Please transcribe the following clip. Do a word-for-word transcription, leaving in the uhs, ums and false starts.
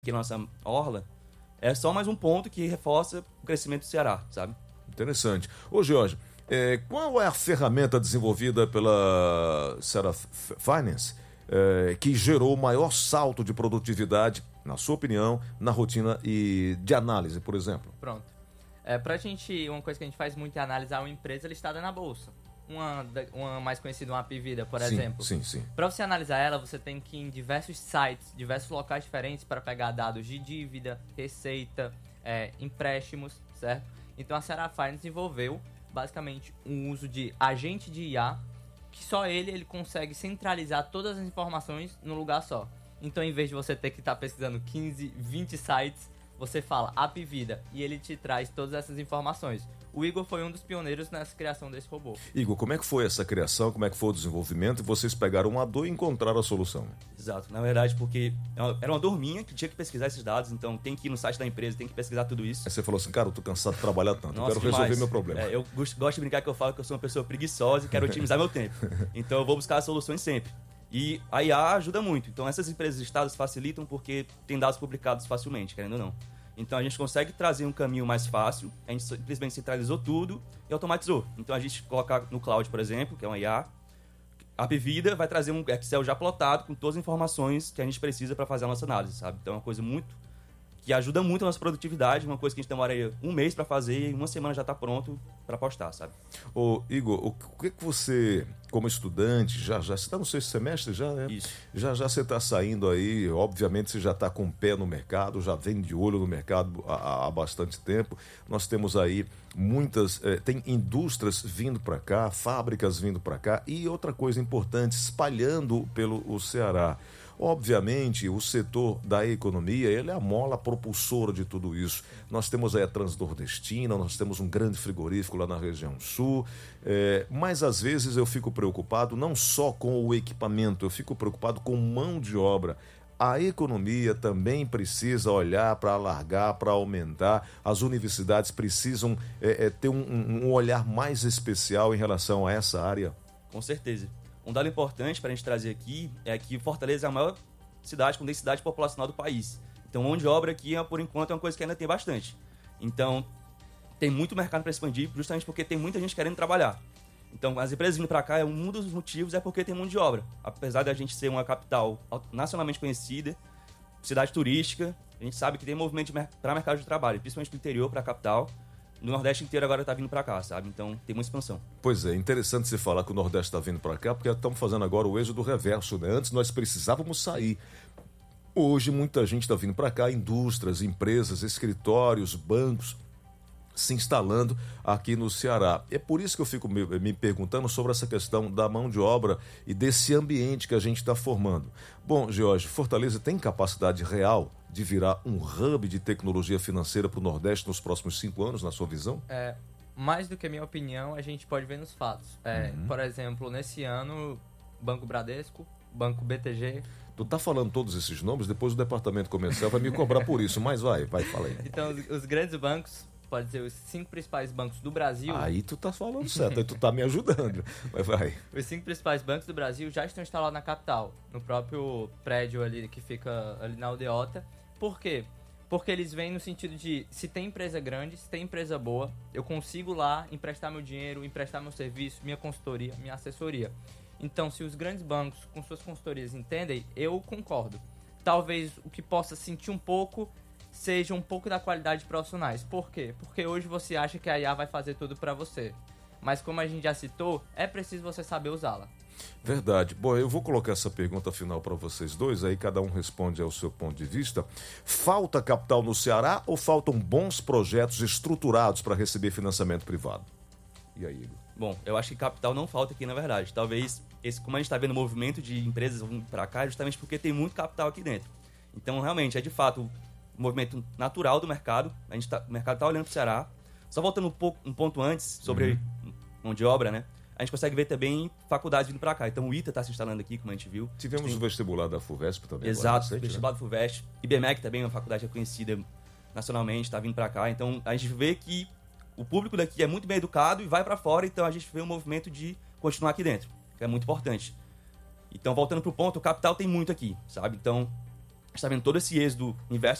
aqui na nossa orla, é só mais um ponto que reforça o crescimento do Ceará, sabe? Interessante. Ô, Jorge, é, qual é a ferramenta desenvolvida pela Ceará Finance é, que gerou o maior salto de produtividade, na sua opinião, na rotina e de análise, por exemplo? Pronto. É, pra gente, uma coisa que a gente faz muito é analisar uma empresa listada na bolsa. Uma, uma mais conhecida, uma Apvida, por sim, exemplo. Sim, sim. Para você analisar ela, você tem que ir em diversos sites, diversos locais diferentes para pegar dados de dívida, receita, é, empréstimos, certo? Então a Ceará Finance desenvolveu basicamente um uso de agente de I A, que só ele, ele consegue centralizar todas as informações num lugar só. Então, em vez de você ter que estar tá pesquisando quinze, vinte sites, você fala Apvida e ele te traz todas essas informações. O Igor foi um dos pioneiros nessa criação desse robô. Igor, como é que foi essa criação, como é que foi o desenvolvimento e vocês pegaram uma dor e encontraram a solução? Exato, na verdade, porque era uma dor minha que tinha que pesquisar esses dados, então tem que ir no site da empresa, tem que pesquisar tudo isso. Aí você falou assim, cara, eu tô cansado de trabalhar tanto, Nossa, eu quero demais. resolver meu problema. É, eu gosto, gosto de brincar que eu falo que eu sou uma pessoa preguiçosa e quero otimizar meu tempo. Então eu vou buscar as soluções sempre. E a I A ajuda muito, então essas empresas listadas facilitam porque tem dados publicados facilmente, querendo ou não. Então a gente consegue trazer um caminho mais fácil, a gente simplesmente centralizou tudo e automatizou. Então a gente coloca no cloud, por exemplo, que é uma I A, a Apvida vai trazer um Excel já plotado com todas as informações que a gente precisa para fazer a nossa análise, sabe? Então é uma coisa muito que ajuda muito a nossa produtividade, uma coisa que a gente demora um mês para fazer e uma semana já está pronto para postar, sabe? Ô, Igor, o que que você, como estudante, já já você está no sexto semestre já, né? Isso. Já já você está saindo aí, obviamente você já está com o pé no mercado, já vem de olho no mercado há, há bastante tempo. Nós temos aí muitas, eh, tem indústrias vindo para cá, fábricas vindo para cá e outra coisa importante, espalhando pelo o Ceará. Obviamente, o setor da economia, ele é a mola propulsora de tudo isso. Nós temos aí a Transnordestina, nós temos um grande frigorífico lá na região sul, é, mas às vezes eu fico preocupado não só com o equipamento, eu fico preocupado com mão de obra. A economia também precisa olhar para alargar, para aumentar. As universidades precisam é, é, ter um, um olhar mais especial em relação a essa área. Com certeza. Um dado importante para a gente trazer aqui é que Fortaleza é a maior cidade com densidade populacional do país. Então, mão de obra aqui, por enquanto, é uma coisa que ainda tem bastante. Então, tem muito mercado para expandir, justamente porque tem muita gente querendo trabalhar. Então, as empresas vindo para cá, um dos motivos é porque tem mão de obra. Apesar da gente ser uma capital nacionalmente conhecida, cidade turística, a gente sabe que tem movimento para mercado de trabalho, principalmente do interior para a capital. No Nordeste inteiro agora está vindo para cá, sabe? Então tem uma expansão. Pois é, interessante você falar que o Nordeste está vindo para cá, porque estamos fazendo agora o êxodo reverso, né? Antes nós precisávamos sair. Hoje muita gente está vindo para cá, indústrias, empresas, escritórios, bancos, se instalando aqui no Ceará. É por isso que eu fico me, me perguntando sobre essa questão da mão de obra e desse ambiente que a gente está formando. Bom, Jorge, Fortaleza tem capacidade real de virar um hub de tecnologia financeira para o Nordeste nos próximos cinco anos, na sua visão? É, mais do que a minha opinião, a gente pode ver nos fatos. É, uhum. Por exemplo, nesse ano, Banco Bradesco, Banco B T G... Tu tá falando todos esses nomes, depois o departamento comercial vai me cobrar por isso, mas vai, vai, fala aí. Então, os, os grandes bancos, pode dizer, os cinco principais bancos do Brasil... Aí tu tá falando certo, aí tu tá me ajudando, mas vai. Os cinco principais bancos do Brasil já estão instalados na capital, no próprio prédio ali que fica ali na Aldeota. Por quê? Porque eles vêm no sentido de, se tem empresa grande, se tem empresa boa, eu consigo lá emprestar meu dinheiro, emprestar meu serviço, minha consultoria, minha assessoria. Então, se os grandes bancos com suas consultorias entendem, eu concordo. Talvez o que possa sentir um pouco seja um pouco da qualidade de profissionais. Por quê? Porque hoje você acha que a I A vai fazer tudo para você. Mas como a gente já citou, é preciso você saber usá-la. Verdade. Bom, eu vou colocar essa pergunta final para vocês dois, aí cada um responde ao seu ponto de vista. Falta capital no Ceará ou faltam bons projetos estruturados para receber financiamento privado? E aí, Igor? Bom, eu acho que capital não falta aqui, na verdade. Talvez, esse, como a gente está vendo o movimento de empresas vindo para cá, é justamente porque tem muito capital aqui dentro. Então, realmente, é de fato um movimento natural do mercado. A gente tá, o mercado está olhando para o Ceará. Só voltando um, pouco, um ponto antes, sobre uhum. mão de obra, né? A gente consegue ver também faculdades vindo para cá. Então, o I T A está se instalando aqui, como a gente viu. Tivemos tem... o vestibular da FUVESP também. Exato, recente, o vestibular né? da FUVESP. I B M E C também é uma faculdade reconhecida nacionalmente, está vindo para cá. Então, a gente vê que o público daqui é muito bem educado e vai para fora. Então, a gente vê um movimento de continuar aqui dentro, que é muito importante. Então, voltando pro ponto, o capital tem muito aqui, sabe? Então, está vendo todo esse êxodo inverso